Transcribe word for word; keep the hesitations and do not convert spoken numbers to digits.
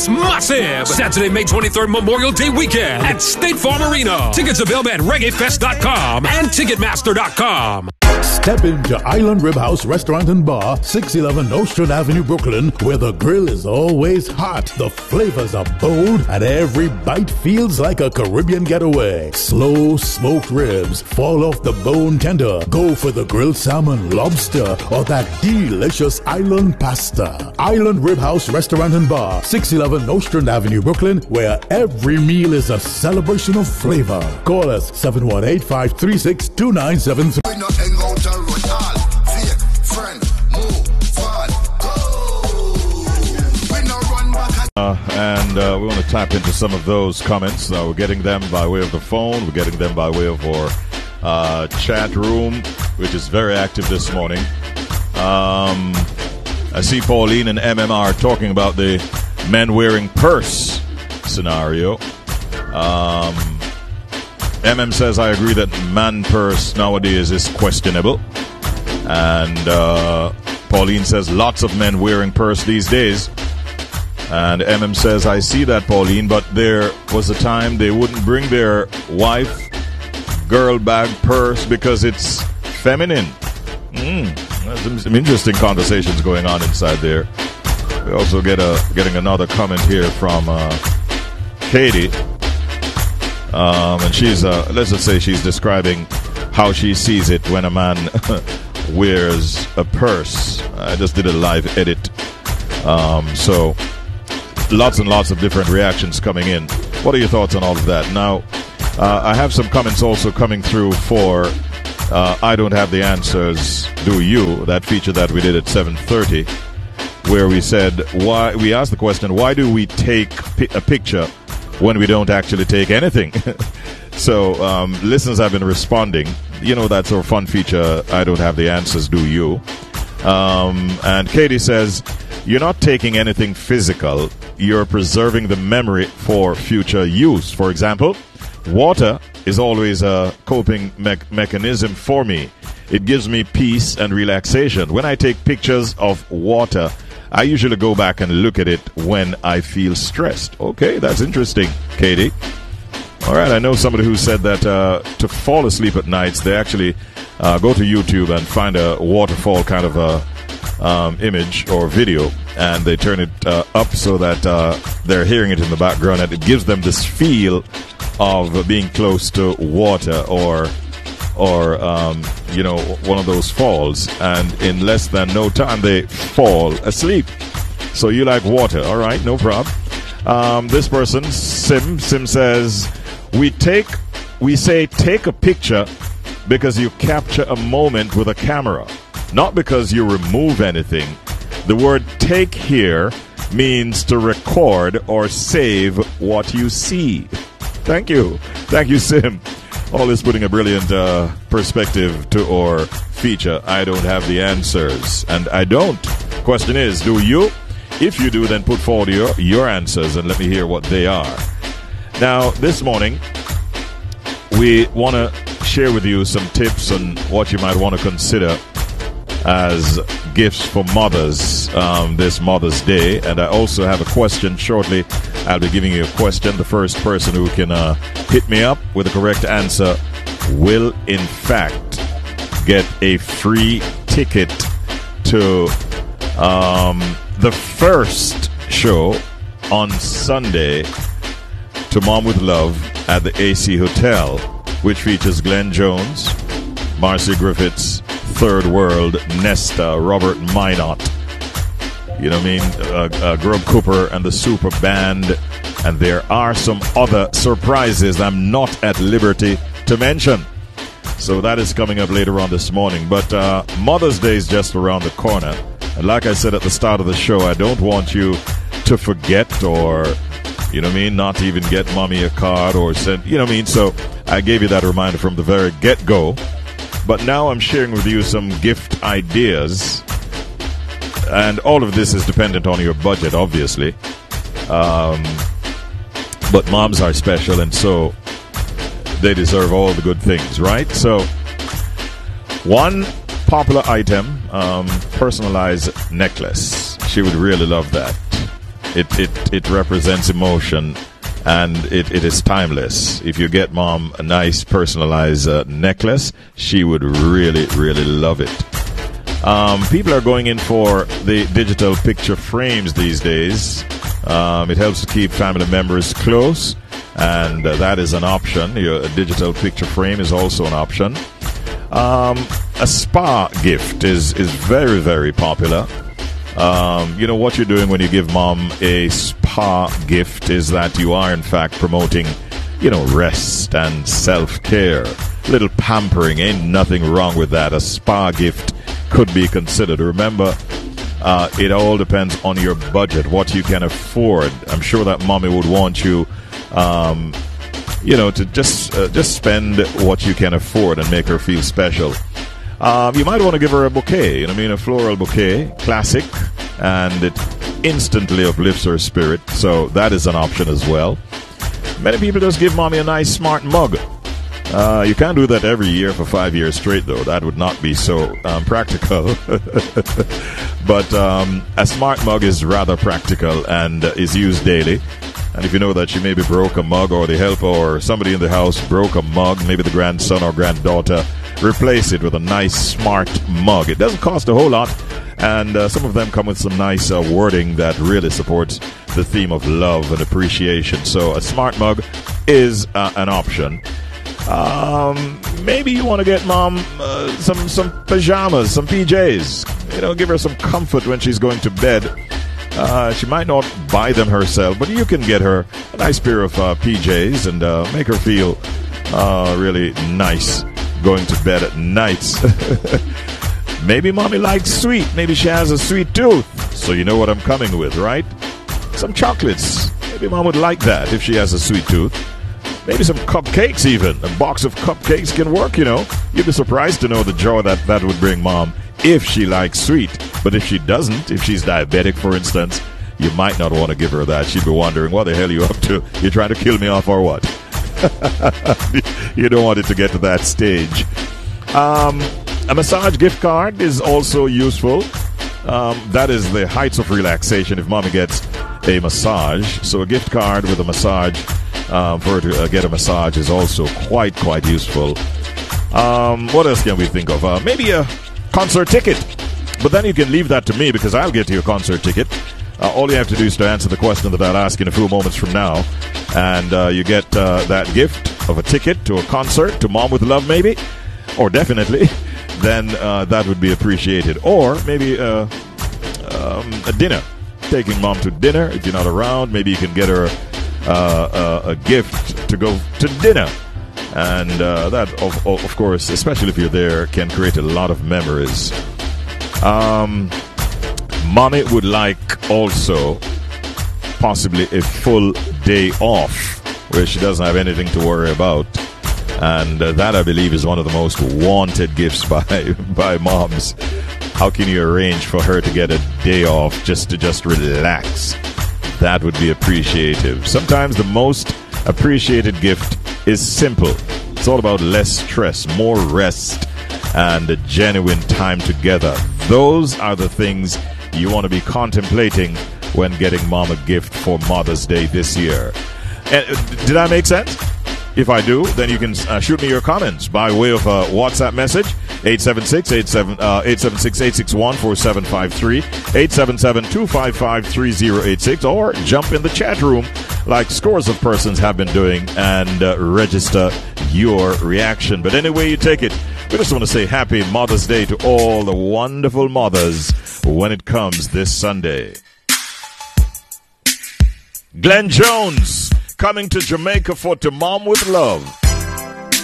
It's massive. Saturday, May twenty-third, Memorial Day weekend at State Farm Arena. Tickets available at reggae fest dot com and ticketmaster dot com. Step into Island Rib House Restaurant and Bar, six eleven Nostrand Avenue, Brooklyn, where the grill is always hot, the flavors are bold, and every bite feels like a Caribbean getaway. Slow smoked ribs fall off the bone tender. Go for the grilled salmon, lobster, or that delicious island pasta. Island Rib House Restaurant and Bar, six eleven Nostrand Avenue, Brooklyn, where every meal is a celebration of flavor. Call us seven one eight, five three six, two nine seven three. Uh, and uh, we want to tap into some of those comments. Uh, we're getting them by way of the phone. We're getting them by way of our uh, chat room, which is very active this morning. Um, I see Pauline and M M R talking about the men wearing purse scenario. Um, M M says, I agree that man purse nowadays is questionable. And uh, Pauline says, lots of men wearing purse these days. And M M says, I see that, Pauline, but there was a time they wouldn't bring their wife girl bag purse because it's feminine. Mm, there's some, some interesting conversations going on inside there. We also get a getting another comment here from uh, Katie. Um, and she's, uh, let's just say she's describing how she sees it when a man wears a purse. I just did a live edit. Um, so... Lots and lots of different reactions coming in. What are your thoughts on all of that? Now, uh, I have some comments also coming through for uh, I Don't Have the Answers, Do You? That feature that we did at seven thirty, where we said, why? We asked the question, why do we take pi- a picture when we don't actually take anything? So um, listeners have been responding. You know, that's our fun feature, I Don't Have the Answers, Do You? Um, and Katie says, you're not taking anything physical. You're preserving the memory for future use. For example, water is always a coping me- mechanism for me. It gives me peace and relaxation. When I take pictures of water, I usually go back and look at it when I feel stressed. Okay, that's interesting, Katie. All right, I know somebody who said that uh, to fall asleep at nights, they actually uh, go to YouTube and find a waterfall kind of a um, image or video, and they turn it uh, up so that uh, they're hearing it in the background, and it gives them this feel of being close to water or, or um, you know, one of those falls, and in less than no time they fall asleep. So you like water, all right, no problem. Um, this person, Sim, Sim says, we take, we say take a picture because you capture a moment with a camera, not because you remove anything. The word take here means to record or save what you see. Thank you. Thank you, Sim. Always putting a brilliant uh, perspective to our feature, I Don't Have the Answers. And I don't. Question is, do you? If you do, then put forward your, your answers and let me hear what they are. Now, this morning, we want to share with you some tips on what you might want to consider as gifts for mothers um, this Mother's Day. And I also have a question shortly. I'll be giving you a question. The first person who can uh, hit me up with the correct answer will, in fact, get a free ticket to um, the first show on Sunday to Mom with Love at the A C Hotel, which features Glenn Jones, Marcy Griffiths, Third World, Nesta, Robert Minot, you know what I mean, uh, uh, Grub Cooper and the Super Band, and there are some other surprises I'm not at liberty to mention. So that is coming up later on this morning. But uh, Mother's Day is just around the corner. And like I said at the start of the show, I don't want you to forget or, you know what I mean, not even get mommy a card or send, you know what I mean. So I gave you that reminder from the very get-go. But now I'm sharing with you some gift ideas. And all of this is dependent on your budget, obviously. Um, but moms are special, and so they deserve all the good things, right? So one popular item, um, personalized necklace. She would really love that. It it, it represents emotion, and it, it is timeless. If you get mom a nice personalized uh, necklace, she would really, really love it. Um, people are going in for the digital picture frames these days. Um, it helps to keep family members close, and uh, that is an option. Your digital picture frame is also an option. Um, a spa gift is, is very, very popular. Um, you know, what you're doing when you give mom a spa gift is that you are, in fact, promoting, you know, rest and self-care. Little pampering, ain't nothing wrong with that. A spa gift could be considered. Remember, uh, it all depends on your budget, what you can afford. I'm sure that mommy would want you, um, you know, to just uh, just spend what you can afford and make her feel special. Um, you might want to give her a bouquet, you know what I mean, a floral bouquet, classic, and it instantly uplifts her spirit, so that is an option as well. Many people just give mommy a nice smart mug. Uh, you can't do that every year for five years straight, though. That would not be so um, practical. But um, a smart mug is rather practical and uh, is used daily. And if you know that she maybe broke a mug, or the helper or somebody in the house broke a mug, maybe the grandson or granddaughter, replace it with a nice smart mug. It doesn't cost a whole lot, and uh, some of them come with some nice uh, wording that really supports the theme of love and appreciation. So a smart mug is uh, an option. Um, maybe you want to get mom uh, some some pajamas, some P Js. You know, give her some comfort when she's going to bed. Uh, she might not buy them herself, but you can get her a nice pair of uh, P Js and uh, make her feel uh, really nice going to bed at nights. Maybe mommy likes sweet. Maybe she has a sweet tooth. So you know what I'm coming with, right? Some chocolates. Maybe mom would like that if she has a sweet tooth. Maybe some cupcakes even. A box of cupcakes can work, you know. You'd be surprised to know the joy that that would bring mom if she likes sweet. But if she doesn't, if she's diabetic, for instance, you might not want to give her that. She'd be wondering, what the hell are you up to? You trying to kill me off or what? You don't want it to get to that stage. Um, a massage gift card is also useful. Um, that is the heights of relaxation if mommy gets a massage. So a gift card with a massage um, for her to uh, get a massage is also quite, quite useful. Um, what else can we think of? Uh, maybe a concert ticket. But then you can leave that to me because I'll get you a concert ticket. Uh, all you have to do is to answer the question that I'll ask in a few moments from now. And uh, you get uh, that gift of a ticket to a concert, to Mom with Love maybe, or definitely, then uh, that would be appreciated. Or maybe uh, um, a dinner. Taking Mom to dinner. If you're not around, maybe you can get her uh, a, a gift to go to dinner. And uh, that, of, of course, especially if you're there, can create a lot of memories. Um... Mommy would like also possibly a full day off where she doesn't have anything to worry about. And uh, that, I believe, is one of the most wanted gifts by by moms. How can you arrange for her to get a day off just to just relax? That would be appreciative. Sometimes the most appreciated gift is simple. It's all about less stress, more rest, and a genuine time together. Those are the things you want to be contemplating when getting mom a gift for Mother's Day this year. And, uh, did I make sense? If I do, then you can uh, shoot me your comments by way of a WhatsApp message, eight seven six, eight seven six, eight six one, four seven five three, eight seven seven, two five five, three zero eight six, or jump in the chat room like scores of persons have been doing and uh, register your reaction. But anyway you take it, we just want to say happy Mother's Day to all the wonderful mothers when it comes this Sunday. Glenn Jones coming to Jamaica for To Mom with Love.